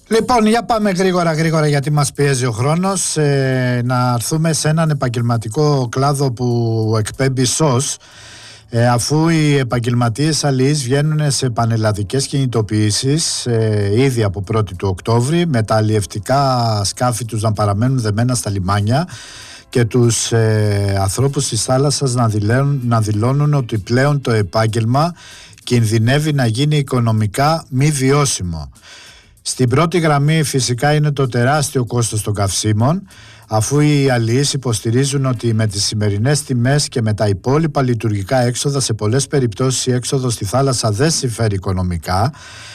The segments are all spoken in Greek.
Λοιπόν, για πάμε γρήγορα γιατί μας πιέζει ο χρόνος, να έρθουμε σε έναν επαγγελματικό κλάδο που εκπέμπει ΣΟΣ, αφού οι επαγγελματίες αλληλείς βγαίνουν σε πανελλαδικές κινητοποιήσεις ήδη από 1η του Οκτώβρη, με τα αλλιευτικά σκάφη τους να παραμένουν δεμένα στα λιμάνια και τους ανθρώπους της θάλασσας να δηλώνουν ότι πλέον το επάγγελμα κινδυνεύει να γίνει οικονομικά μη βιώσιμο. Στην πρώτη γραμμή φυσικά είναι το τεράστιο κόστος των καυσίμων, αφού οι αλληλείς υποστηρίζουν ότι με τις σημερινές τιμές και με τα υπόλοιπα λειτουργικά έξοδα, σε πολλές περιπτώσεις η έξοδος στη θάλασσα δεν συμφέρει οικονομικά.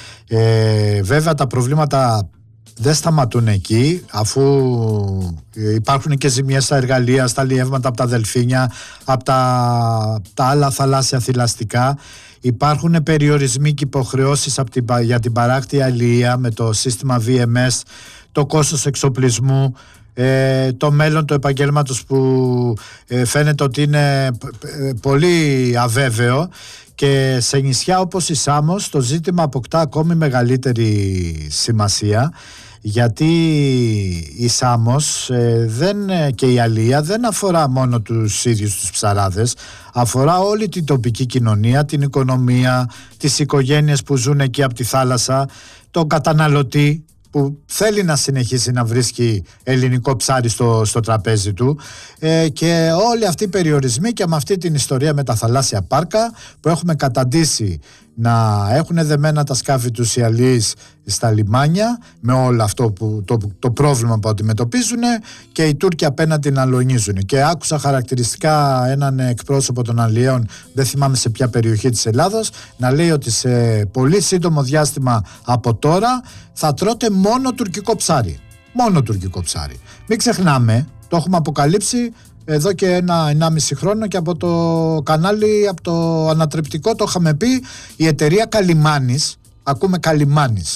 Βέβαια τα προβλήματα δεν σταματούν εκεί, αφού υπάρχουν και ζημιές στα εργαλεία, στα αλλιεύματα από τα δελφίνια, από τα άλλα θαλάσσια θηλαστικά. Υπάρχουν περιορισμοί και υποχρεώσεις για την παράκτη αλληλεία με το σύστημα VMS, το κόστος εξοπλισμού, το μέλλον του επαγγέλματος που φαίνεται ότι είναι πολύ αβέβαιο, και σε νησιά όπως η Σάμος το ζήτημα αποκτά ακόμη μεγαλύτερη σημασία, γιατί η Σάμος και η αλληλεία δεν αφορά μόνο τους ίδιους τους ψαράδες, αφορά όλη την τοπική κοινωνία, την οικονομία, τις οικογένειες που ζουν εκεί από τη θάλασσα, τον καταναλωτή που θέλει να συνεχίσει να βρίσκει ελληνικό ψάρι στο τραπέζι του, και όλοι αυτοί οι περιορισμοί, και με αυτή την ιστορία με τα θαλάσσια πάρκα που έχουμε καταντήσει να έχουν δεμένα τα σκάφη τους οι αλληλείς στα λιμάνια, με όλο αυτό που το πρόβλημα που αντιμετωπίζουν, και οι Τούρκοι απέναντι να λονίζουν. Και άκουσα χαρακτηριστικά έναν εκπρόσωπο των αλλιέων, δεν θυμάμαι σε ποια περιοχή της Ελλάδος, να λέει ότι σε πολύ σύντομο διάστημα από τώρα θα τρώτε μόνο τουρκικό ψάρι. Μόνο τουρκικό ψάρι. Μην ξεχνάμε, το έχουμε αποκαλύψει εδώ και 1,5 χρόνο, και από το κανάλι, από το ανατρεπτικό το είχαμε πει, η εταιρεία Καλιμάνης, ακούμε Καλιμάνης,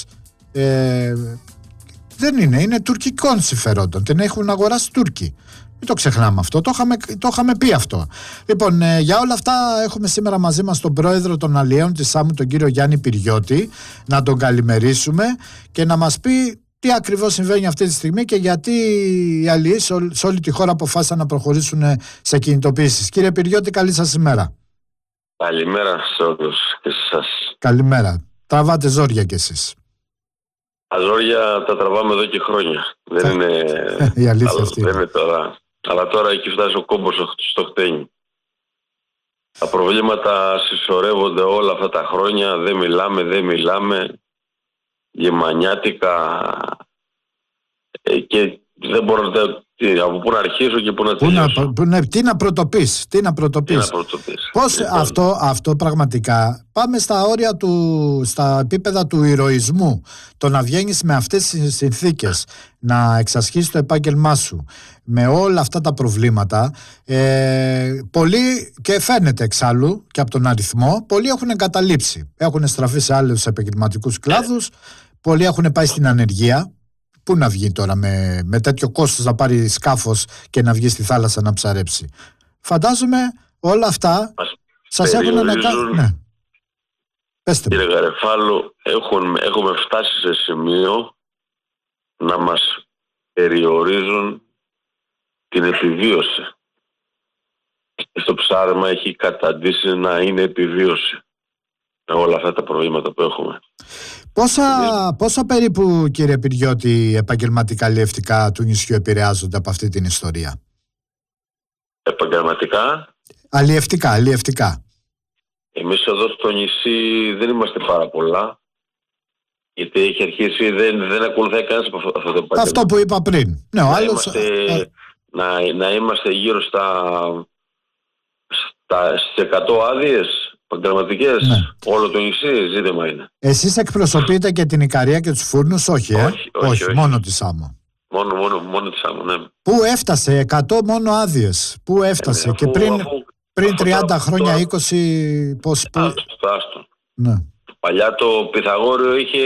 δεν είναι τουρκικών συμφερόντων, την έχουν αγοράσει Τούρκοι. Μην το ξεχνάμε αυτό, το είχαμε πει αυτό. Λοιπόν, για όλα αυτά έχουμε σήμερα μαζί μας τον πρόεδρο των αλλιέων της ΣΑΜΟΥ, τον κύριο Γιάννη Πυριώτη, να τον καλημερίσουμε και να μας πει τι ακριβώς συμβαίνει αυτή τη στιγμή και γιατί οι αλληλείς σε όλη τη χώρα αποφάσισαν να προχωρήσουν σε κινητοποιήσεις. Κύριε Πυριώτη, καλή σας ημέρα. Καλημέρα σε όλους και σε εσάς. Καλημέρα. Τραβάτε ζόρια κι εσείς. Τα ζόρια τα τραβάμε εδώ και χρόνια. Δεν είναι η αλήθεια αυτή. Δεν είναι τώρα. Αλλά τώρα έχει φτάσει ο κόμπος στο χτένι. Τα προβλήματα συσσωρεύονται όλα αυτά τα χρόνια. Δεν μιλάμε. Γεμανιάτικα, και δεν μπορώ από πού να αρχίσω και πού να τελειώσω. Τι να πρωτοποιείς. Πώς αυτό πραγματικά, πάμε στα όρια στα επίπεδα του ηρωισμού, το να βγαίνεις με αυτές τις συνθήκες, να εξασχίσεις το επάγγελμά σου με όλα αυτά τα προβλήματα. Πολλοί, και φαίνεται εξάλλου και από τον αριθμό, πολλοί έχουν εγκαταλείψει, έχουν στραφεί σε άλλους επαγγελματικούς κλάδους. Πολλοί έχουν πάει στην ανεργία. Πού να βγει τώρα με τέτοιο κόστος να πάρει σκάφος και να βγει στη θάλασσα να ψαρέψει. Φαντάζομαι όλα αυτά σας έχουν ναι. Πέστε μου. Κύριε Γαρεφάλου, έχουμε φτάσει σε σημείο να μας περιορίζουν την επιβίωση. Στο ψάρεμα έχει καταντήσει να είναι επιβίωση με όλα αυτά τα προβλήματα που έχουμε. Πόσα περίπου, κύριε Πυριώτη, επαγγελματικά αλλιευτικά του νησιού επηρεάζονται από αυτή την ιστορία? Επαγγελματικά? Αλλιευτικά. Εμείς εδώ στο νησί δεν είμαστε πάρα πολλά, γιατί έχει αρχίσει, δεν ακολουθάει κανένας από αυτό το επάγγελμα. Αυτό που είπα πριν. Ναι, να είμαστε γύρω στις 100 άδειες επαγγελματικές, ναι. Όλο το νησί ζήτημα είναι. Εσείς εκπροσωπείτε και την Ικαρία και τους Φούρνους? Όχι, όχι, μόνο τη Σάμο. Μόνο τη Σάμο, ναι. Πού έφτασε 100 μόνο άδειες? Πού έφτασε? Και πριν 30 χρόνια, 20, πώς? Άστο. Ναι. Παλιά το Πυθαγόριο είχε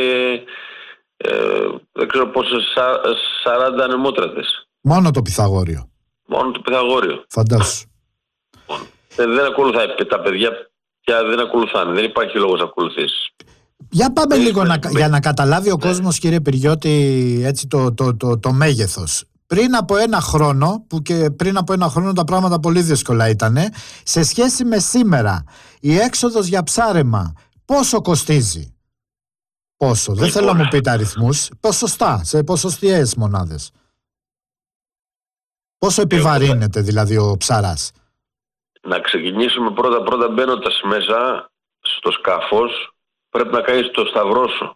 δεν ξέρω πόσες, 40 ανεμότρατες. Μόνο το Πυθαγόριο. Φαντάσου. Δεν ακολουθάει. Τα παιδιά πια δεν ακολουθάνε. Δεν υπάρχει λόγος να ακολουθήσεις. Για πάμε λίγο για να καταλάβει ο κόσμος, κύριε Πυριώτη, έτσι το μέγεθος. Πριν από ένα χρόνο, που και πριν από ένα χρόνο τα πράγματα πολύ δύσκολα ήταν, σε σχέση με σήμερα, η έξοδος για ψάρεμα πόσο κοστίζει? Πόσο? Δεν θέλω να μου πείτε αριθμούς, ποσοστά, σε ποσοστιαίες μονάδες. Πόσο επιβαρύνεται δηλαδή ο ψαράς? Να ξεκινήσουμε πρώτα μπαίνοντας μέσα στο σκάφος, πρέπει να κάνεις το σταυρό σου.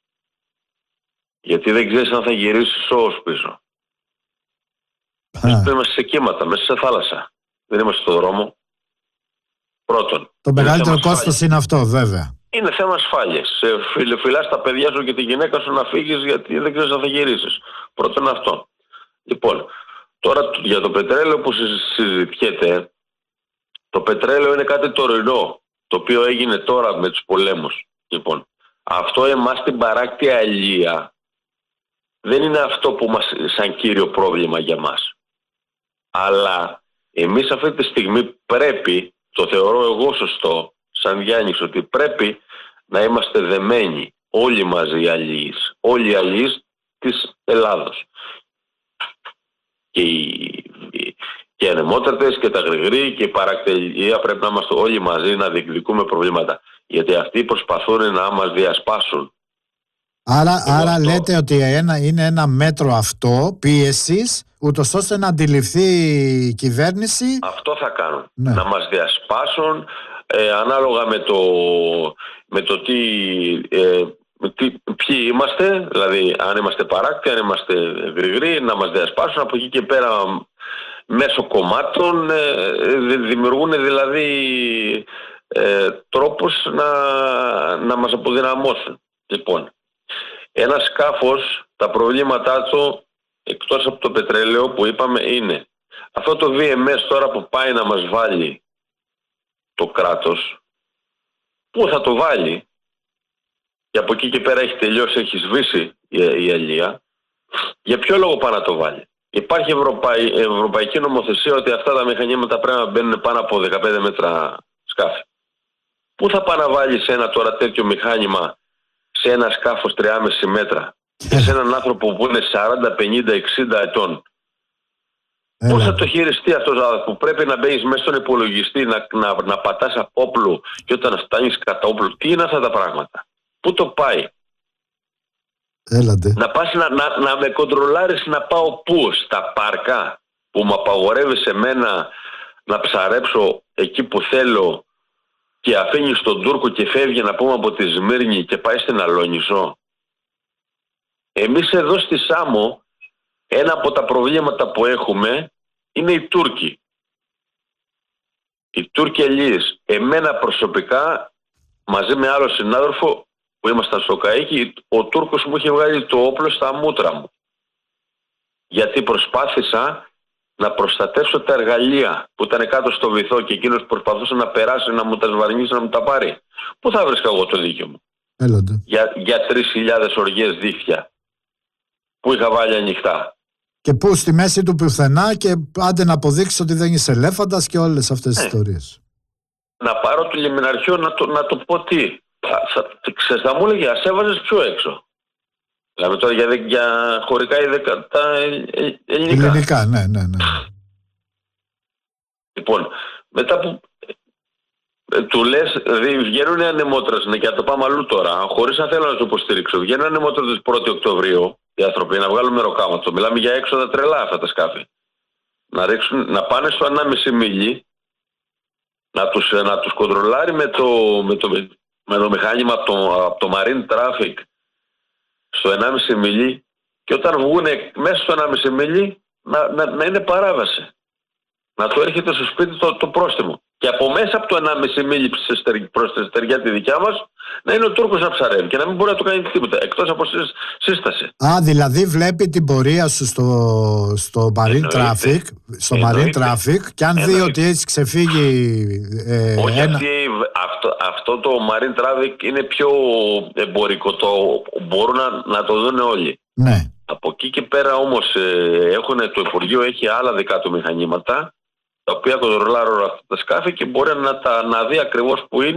Γιατί δεν ξέρεις αν θα γυρίσεις όσο πίσω. Είμαστε σε κύματα, μέσα σε θάλασσα. Δεν είμαστε στον δρόμο. Πρώτον. Το μεγαλύτερο κόστος είναι αυτό, βέβαια. Είναι θέμα ασφάλειας. Φυλάς τα παιδιά σου και τη γυναίκα σου να φύγεις, γιατί δεν ξέρεις αν θα γυρίσεις. Πρώτον αυτό. Λοιπόν, τώρα για το πετρέλαιο που συζητιέται, το πετρέλαιο είναι κάτι τωρινό, το οποίο έγινε τώρα με τους πολέμους. Λοιπόν, αυτό εμάς την παράκτια αλία δεν είναι αυτό που μας σαν κύριο πρόβλημα για μας. Αλλά εμείς αυτή τη στιγμή πρέπει, το θεωρώ εγώ σωστό, σαν Γιάννης, ότι πρέπει να είμαστε δεμένοι όλοι μαζί οι αλίες, όλοι οι αλίες της Ελλάδος. Και οι ανεμότατες και τα γρηγροί και η παρακτελεία πρέπει να είμαστε όλοι μαζί να διεκδικούμε προβλήματα. Γιατί αυτοί προσπαθούν να μας διασπάσουν. Άρα λέτε ότι είναι ένα μέτρο αυτό πίεσης, ούτως ώστε να αντιληφθεί η κυβέρνηση. Αυτό θα κάνουν. Ναι. Να μας διασπάσουν ανάλογα με το ποιοι είμαστε, δηλαδή αν είμαστε παράκτη, αν είμαστε γρηγροί, να μας διασπάσουν. Από εκεί και πέρα μέσω κομμάτων δημιουργούν δηλαδή τρόπους να μας αποδυναμώσουν. Λοιπόν, ένα σκάφος, τα προβλήματά του εκτός από το πετρέλαιο που είπαμε είναι αυτό το VMS τώρα που πάει να μας βάλει το κράτος, πού θα το βάλει? Και από εκεί και πέρα έχει τελειώσει, έχει σβήσει η αλία. Για ποιο λόγο πάει να το βάλει? Υπάρχει ευρωπαϊκή νομοθεσία ότι αυτά τα μηχανήματα πρέπει να μπαίνουν πάνω από 15 μέτρα σκάφη. Πού θα πάει να βάλει ένα τώρα τέτοιο μηχάνημα σε ένα σκάφος 3,5 μέτρα και σε έναν άνθρωπο που είναι 40, 50, 60 ετών? Πώς θα το χειριστεί αυτός που πρέπει να μπαίνεις μέσα στον υπολογιστή, να πατάς από όπλο και όταν φτάνεις κατά όπλο? Τι είναι αυτά τα πράγματα? Πού το πάει? Έλατε. Να πας να με κοντρολάρεις να πάω πού? Στα πάρκα που μου απαγορεύεις εμένα να ψαρέψω εκεί που θέλω και αφήνεις τον Τούρκο και φεύγει να πούμε από τη Σμύρνη και πάει στην Αλόνισο? Εμείς εδώ στη Σάμο ένα από τα προβλήματα που έχουμε είναι οι Τούρκοι. Οι Τούρκοι Ελλήνες. Εμένα προσωπικά μαζί με άλλο συνάδελφο που ήμασταν στο Καΐκι, ο Τούρκος μου είχε βγάλει το όπλο στα μούτρα μου. Γιατί προσπάθησα να προστατεύσω τα εργαλεία που ήταν κάτω στο βυθό και εκείνος προσπαθούσε να περάσει, να μου τα σβαρνίσει, να μου τα πάρει. Πού θα βρίσκα εγώ το δίκιο μου? Για 3.000 οργές δίχτυα που είχα βάλει ανοιχτά. Και πού? Στη μέση του πουθενά και άντε να αποδείξεις ότι δεν είσαι ελέφαντας και όλες αυτές τις ιστορίες. Να πάρω το λιμεναρχείο να το πω τι. Θα μου έλεγε, ας έβαζες πιο έξω. Δηλαδή τώρα για χωρικά ή τα ελληνικά. Ελληνικά, ναι. Λοιπόν, μετά που του λες, βγαίνουν οι ανεμότρες, και να το πάμε αλλού τώρα, χωρίς να θέλω να το υποστηρίξω, βγαίνουν οι ανεμότρες της 1η Οκτωβρίου, οι άνθρωποι, να βγάλουν μεροκάματο. Μιλάμε για έξοδα τρελά αυτά τα σκάφη. Να πάνε στο 1,5 μίλι, να τους κοντρολάρει με το μηχάνημα από το Marine Traffic στο 1,5 μίλι και όταν βγουν μέσα στο 1,5 μίλι να είναι παράβαση. Να το έρχεται στο σπίτι το πρόστιμο. Και από μέσα από το 1,5 μίλι προς τη στεριά τη δικιά μας να είναι ο Τούρκος να ψαρεύει και να μην μπορεί να του κάνει τίποτα εκτός από σύσταση. Δηλαδή βλέπει την πορεία σου στο Marine Traffic, και αν δει ότι έχει ξεφύγει αυτό το Marine Traffic είναι πιο εμπορικό, μπορούν να το δουν όλοι. Ναι. Από εκεί και πέρα όμως το Υπουργείο έχει άλλα δικά του μηχανήματα τα οποία κοντρολάρουν αυτά τα σκάφη και μπορεί να δει ακριβώς που είναι